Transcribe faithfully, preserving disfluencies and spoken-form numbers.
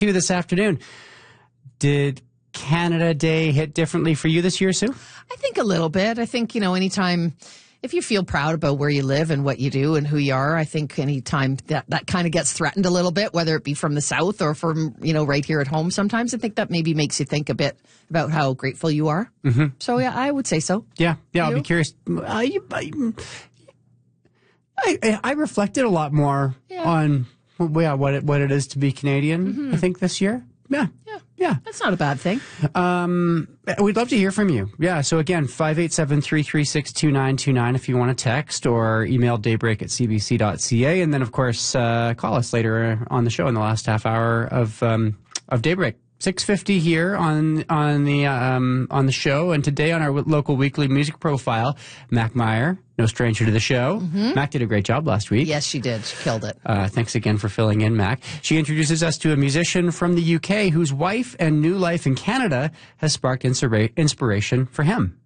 you this afternoon. Did Canada Day hit differently for you this year, Sue? I think a little bit. I think, you know, anytime, if you feel proud about where you live and what you do and who you are, I think anytime that, that kind of gets threatened a little bit, whether it be from the South or from, you know, right here at home, sometimes I think that maybe makes you think a bit about how grateful you are. Mm-hmm. So, yeah, I would say so. Yeah, yeah, You? I'll be curious. Uh, you, I, I, I reflected a lot more Yeah. on well, yeah, what it, what it is to be Canadian, mm-hmm. I think, this year. Yeah. Yeah. Yeah. That's not a bad thing. Um, we'd love to hear from you. Yeah. So again, five eight seven, three three six, two nine two nine if you want to text, or email daybreak at c b c dot c a. And then, of course, uh, call us later on the show in the last half hour of, um, of Daybreak. six fifty here on, on the, um, on the show. And today on our local weekly music profile, Mac Meyer, no stranger to the show. Mm-hmm. Mac did a great job last week. Yes, she did. She killed it. Uh, thanks again for filling in, Mac. She introduces us to a musician from the U K whose wife and new life in Canada has sparked inspira- inspiration for him.